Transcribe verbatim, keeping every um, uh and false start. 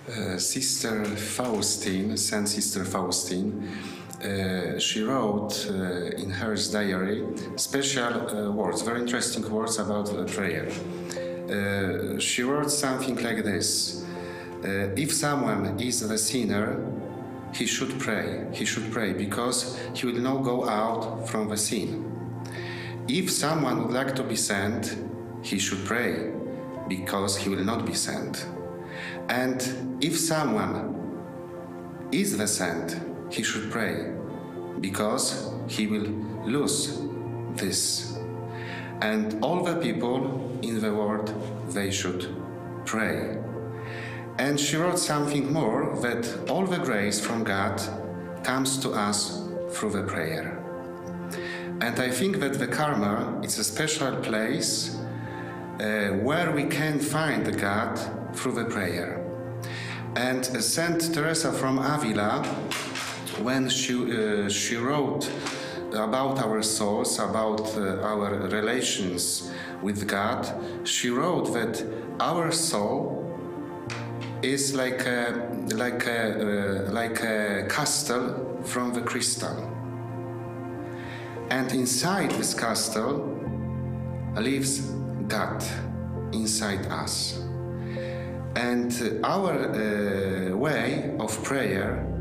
Uh, Sister Faustine, Saint Sister Faustine, uh, she wrote uh, in her diary special uh, words, very interesting words about uh, prayer. Uh, she wrote something like this: uh, if someone is a sinner, he should pray. He should pray because he will not go out from the sin. If someone would like to be sent, he should pray because he will not be sent. And if someone is the sent, he should pray because he will lose this. And all the people in the world, they should pray. And she wrote something more, that all the grace from God comes to us through the prayer. And I think that the Carmel is a special place uh, where we can find God through the prayer. And uh, Saint Teresa from Avila, when she, uh, she wrote about our souls, about uh, our relations with God, she wrote that our soul is like a, like a, uh, like a castle from the crystal. And inside this castle lives God inside us. And our uh, way of prayer